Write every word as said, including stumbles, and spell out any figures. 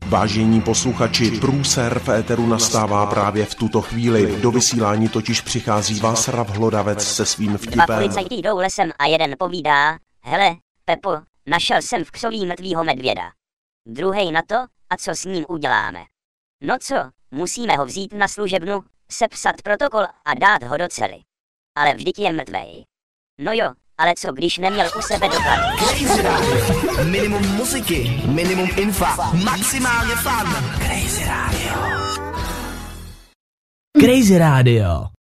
Vážení posluchači, průser v éteru nastává právě v tuto chvíli. Do vysílání totiž přichází Václav Hlodavec se svým vtipem. Dva policajti jdou lesem a jeden povídá: hele, Pepo, našel jsem v křoví mrtvýho medvěda. Druhej na to, a co s ním uděláme? No co, musíme ho vzít na služebnu, sepsat protokol a dát ho do cely. Ale vždyť je mrtvej. No jo, ale co když neměl u sebe doklad? Crazy Radio. Minimum muziky, minimum infa, maximálně fun. Crazy Radio. Crazy Radio.